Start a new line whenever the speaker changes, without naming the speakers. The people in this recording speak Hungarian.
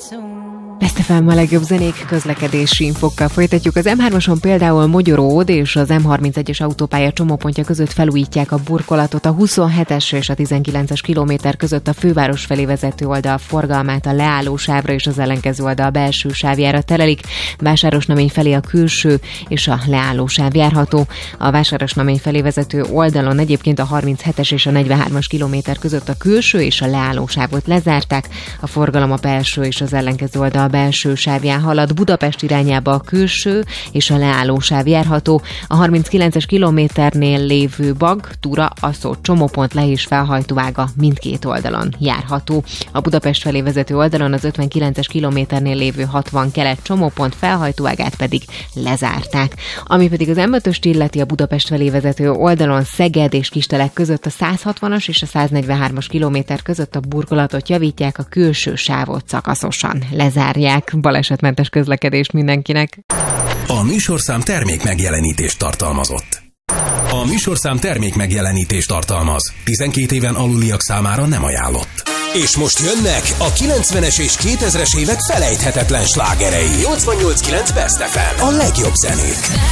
Best FM a legjobb zenék, közlekedési infokkal folytatjuk. Az M3-ason például Mogyoród és az M31-es autópálya csomópontja között felújítják a burkolatot, a 27-es és a 19-es kilométer között a főváros felé vezető oldal forgalmát a leálló sávra és az ellenkező oldal belső sávjára terelik. Vásárosnamény felé a külső és a leálló sáv járható. A Vásárosnamény felé vezető oldalon egyébként a 37-es és a 43-as kilométer között a külső és a leálló sávot lezárták. A forgalom a belső és az ellenkező oldal belső sávján halad. Budapest irányába a külső és a leálló sáv járható. A 39-es kilométernél lévő Bag, Tura, Aszó csomópont le- és felhajtóága mindkét oldalon járható. A Budapest felé vezető oldalon az 59-es kilométernél lévő 60 kelet csomópont felhajtóágát pedig lezárták. Ami pedig az M5-öst illeti, a Budapest felé vezető oldalon Szeged és Kistelek között a 160-as és a 143-as kilométer között a burkolatot javítják, a külső sávot szakaszosan lezárják. Balesetmentes közlekedést mindenkinek.
A műsorszám termék megjelenítést tartalmazott. A műsorszám termék megjelenítést tartalmaz. 12 éven aluliak számára nem ajánlott. És most jönnek a 90-es és 2000-es évek felejthetetlen slágerei. 88.9 Best FM. A legjobb zenék.